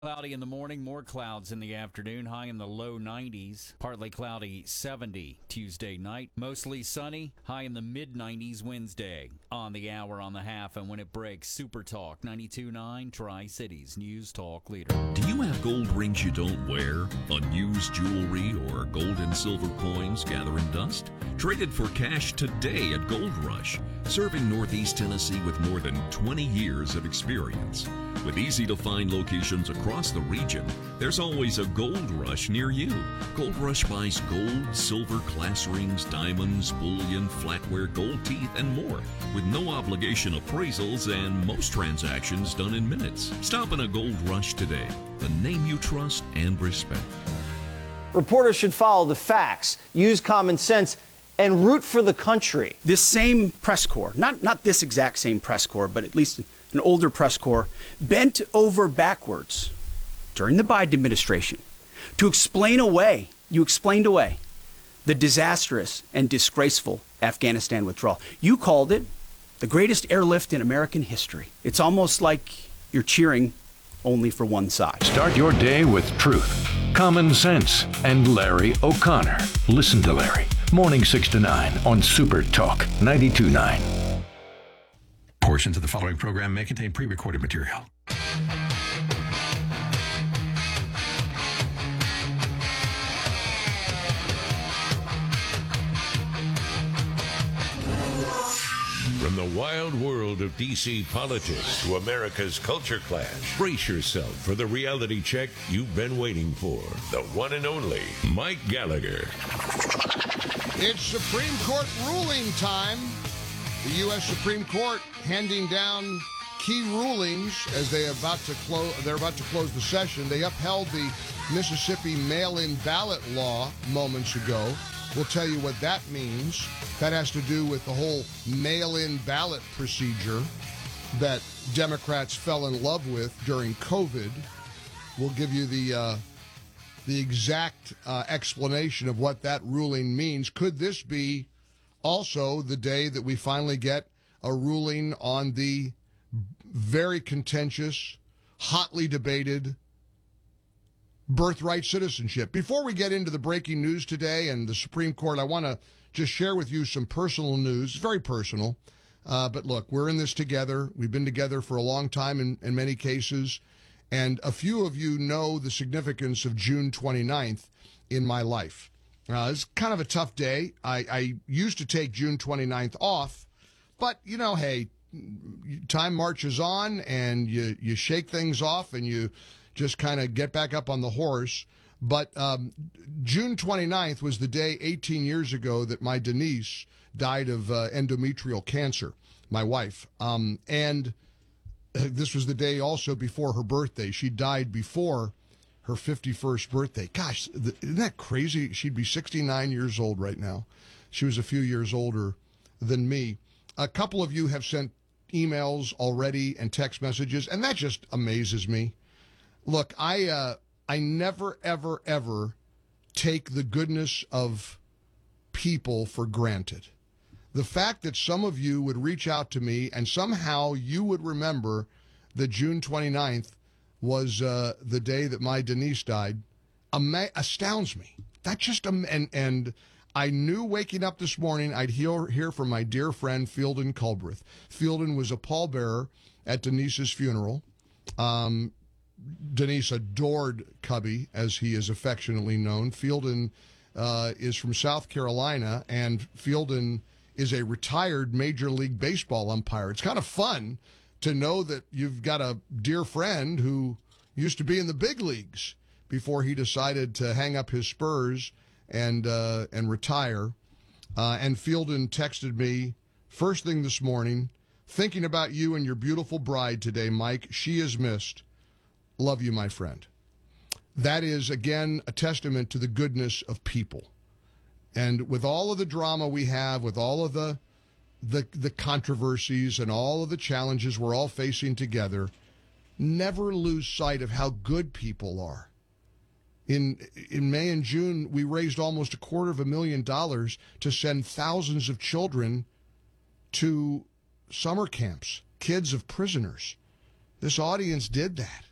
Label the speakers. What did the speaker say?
Speaker 1: Cloudy in the morning, more clouds in the afternoon, high in the low 90s. Partly cloudy 70 Tuesday night. Mostly sunny, high in the mid 90s Wednesday. On the hour, on the half, and when it breaks, Super Talk 92.9 Tri-Cities News Talk Leader.
Speaker 2: Do you have gold rings you don't wear? Unused jewelry or gold and silver coins gathering dust? Traded for cash today at Gold Rush, serving Northeast Tennessee with more than 20 years of experience. With easy-to-find locations across the region, there's always a Gold Rush near you. Gold Rush buys gold, silver, class rings, diamonds, bullion, flatware, gold teeth, and more, with no obligation appraisals and most transactions done in minutes. Stop in a Gold Rush today, the name you trust and respect.
Speaker 3: Reporters should follow the facts, use common sense, and root for the country.
Speaker 4: This same press corps, not this exact same press corps, but at least an older press corps, bent over backwards during the Biden administration to explain away the disastrous and disgraceful Afghanistan withdrawal. You called it the greatest airlift in American history. It's almost like you're cheering only for one side.
Speaker 5: Start your day with truth, common sense, and Larry O'Connor. Listen to Larry. Morning 6 to 9 on Super Talk 92.9.
Speaker 6: Portions of the following program may contain pre-recorded material.
Speaker 7: From the wild world of D.C. politics to America's culture clash, brace yourself for the reality check you've been waiting for. The one and only Mike Gallagher.
Speaker 8: It's Supreme Court ruling time. The U.S. Supreme Court handing down key rulings as they're about to close the session. They upheld the Mississippi mail-in ballot law moments ago. We'll tell you what that means. That has to do with the whole mail-in ballot procedure that Democrats fell in love with during COVID. We'll give you the exact explanation of what that ruling means. Could this be also the day that we finally get a ruling on the very contentious, hotly debated birthright citizenship? Before we get into the breaking news today and the Supreme Court, I want to just share with you some personal news. It's very personal. But look, we're in this together. We've been together for a long time in many cases. And a few of you know the significance of June 29th in my life. It's kind of a tough day. I used to take June 29th off, but, you know, hey, time marches on and you shake things off and you just kind of get back up on the horse. But June 29th was the day 18 years ago that my Denise died of endometrial cancer, my wife. And this was the day also before her birthday. She died before her 51st birthday. Gosh, isn't that crazy? She'd be 69 years old right now. She was a few years older than me. A couple of you have sent emails already and text messages, and that just amazes me. Look, I never, ever, ever take the goodness of people for granted. The fact that some of you would reach out to me and somehow you would remember that June 29th was the day that my Denise died astounds me. That just and I knew waking up this morning I'd hear from my dear friend Fielden Culbreth. Fielden was a pallbearer at Denise's funeral. Denise adored Cubby, as he is affectionately known. Fielden is from South Carolina, and Fielden is a retired Major League Baseball umpire. It's kind of fun to know that you've got a dear friend who used to be in the big leagues before he decided to hang up his spurs and retire. And Fielden texted me first thing this morning, thinking about you and your beautiful bride today, Mike. She is missed. Love you, my friend. That is, again, a testament to the goodness of people. And with all of the drama we have, with all of the controversies and all of the challenges we're all facing together, never lose sight of how good people are. In May and June, we raised almost $250,000 to send thousands of children to summer camps, kids of prisoners. This audience did that.